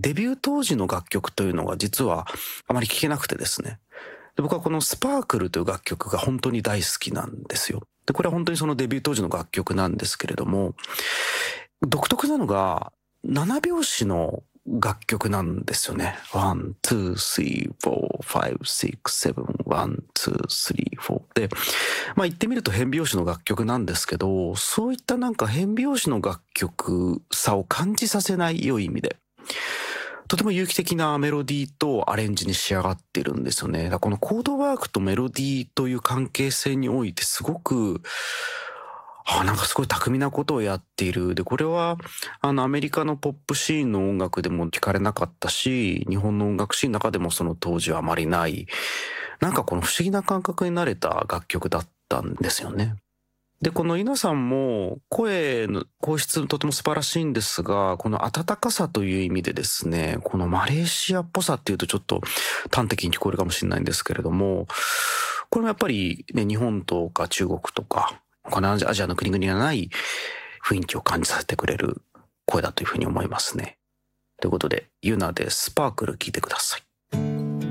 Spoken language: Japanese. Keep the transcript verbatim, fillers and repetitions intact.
デビュー当時の楽曲というのが実はあまり聴けなくてですね。で、僕はこのスパークルという楽曲が本当に大好きなんですよ。で、これは本当にそのデビュー当時の楽曲なんですけれども、独特なのがなな拍子の楽曲なんですよね。ワン、ツー、スリー、フォー、ファイブ、シックス、セブン、ワン、ツー、スリー、フォーで、まあ言ってみると変拍子の楽曲なんですけど、そういったなんか変拍子の楽曲さを感じさせない良い意味で、とても有機的なメロディーとアレンジに仕上がっているんですよね。だからこのコードワークとメロディーという関係性においてすごく、あ、なんかすごい巧みなことをやっている。で、これは、あの、アメリカのポップシーンの音楽でも聞かれなかったし、日本の音楽シーンの中でもその当時はあまりない、なんかこの不思議な感覚になれた楽曲だったんですよね。で、この稲さんも声の声質とても素晴らしいんですが、この温かさという意味でですね、このマレーシアっぽさっていうとちょっと端的に聞こえるかもしれないんですけれども、これもやっぱりね、日本とか中国とか、他のアジアの国々にはない雰囲気を感じさせてくれる声だというふうに思いますね。ということで、ユナでスパークル聞いてください。